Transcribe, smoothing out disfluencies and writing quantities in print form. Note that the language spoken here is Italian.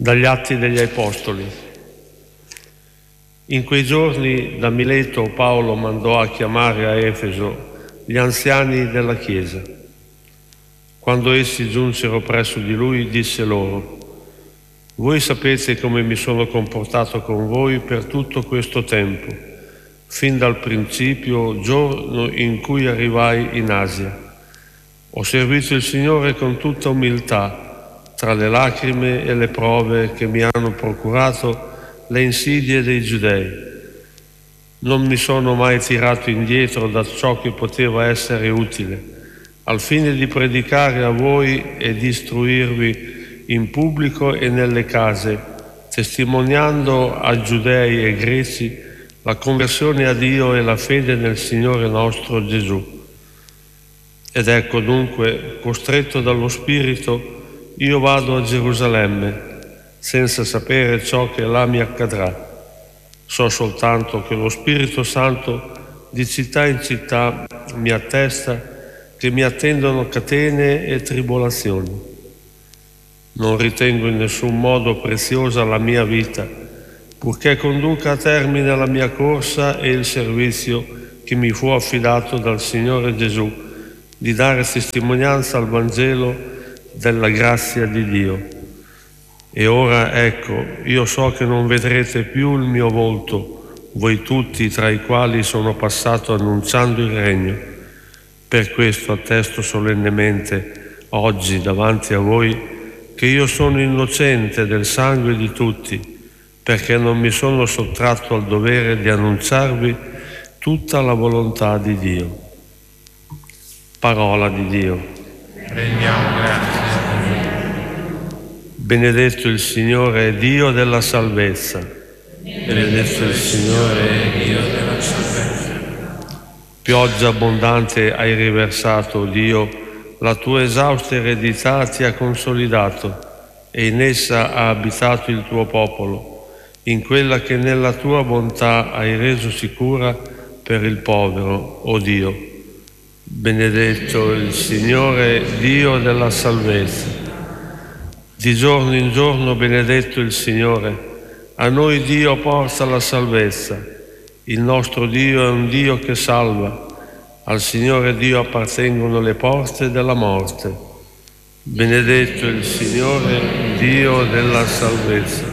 Dagli Atti degli Apostoli. In quei giorni da Mileto Paolo mandò a chiamare a Efeso gli anziani della Chiesa. Quando essi giunsero presso di lui, disse loro: «Voi sapete come mi sono comportato con voi per tutto questo tempo, fin dal principio, giorno in cui arrivai in Asia. Ho servito il Signore con tutta umiltà, tra le lacrime e le prove che mi hanno procurato le insidie dei giudei. Non mi sono mai tirato indietro da ciò che poteva essere utile, al fine di predicare a voi e di istruirvi in pubblico e nelle case, testimoniando a giudei e greci la conversione a Dio e la fede nel Signore nostro Gesù. Ed ecco dunque, costretto dallo Spirito, io vado a Gerusalemme, senza sapere ciò che là mi accadrà. So soltanto che lo Spirito Santo di città in città mi attesta che mi attendono catene e tribolazioni. Non ritengo in nessun modo preziosa la mia vita, purché conduca a termine la mia corsa e il servizio che mi fu affidato dal Signore Gesù, di dare testimonianza al Vangelo della grazia di Dio. E ora ecco, io so che non vedrete più il mio volto, voi tutti tra i quali sono passato annunciando il regno. Per questo attesto solennemente oggi davanti a voi che io sono innocente del sangue di tutti, perché non mi sono sottratto al dovere di annunciarvi tutta la volontà di Dio. Parola di Dio. Rendiamo grazie. Benedetto il Signore, Dio della salvezza. Benedetto il Signore, Dio della salvezza. Pioggia abbondante hai riversato, Dio, la tua esausta eredità ti ha consolidato e in essa ha abitato il tuo popolo, in quella che nella tua bontà hai reso sicura per il povero, o Dio. Benedetto il Signore, Dio della salvezza. Di giorno in giorno benedetto il Signore. A noi Dio porta la salvezza. Il nostro Dio è un Dio che salva. Al Signore Dio appartengono le porte della morte. Benedetto il Signore, Dio della salvezza.